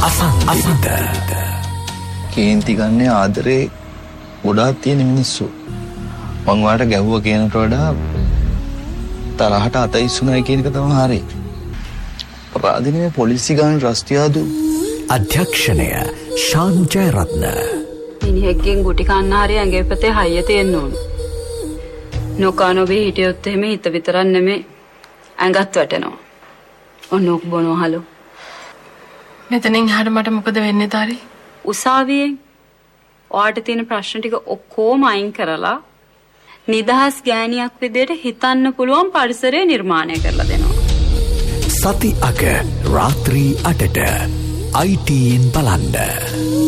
අසංගීත කේන්ති ගන්න ආදරේ ගොඩාක් තියෙන මිනිස්සු. මං වාට ගැව්ව කියනට වඩා තරහට අතයිස්සුනායි කියන එක තමයි හරි. රාදිනේ පොලිසිය ගන්න රස්තියාදු අධ්‍යක්ෂණය ශානු ජයරත්න. මිනිහෙක්ගෙන් ගුටි කන්න හරි ඇඟපතේ හයිය තියෙන්න ඕන. නොකනොබේ හිටියොත් එහෙම හිත විතරක් නෙමෙයි ඇඟත් වැටෙනවා. ඔන්නෝක් බොනවහලු. මෙතනින් එහාට මට මොකද වෙන්නේ තාරි? උසාවියෙන් ඔයාට තියෙන ප්‍රශ්න ටික ඔක්කොම අයින් කරලා නිදහස් ගෑණියක් විදියට හිතන්න පුළුවන් පරිසරය නිර්මාණය කරලා දෙනවා. සති අග රාත්‍රී 8ට ITN බලන්න.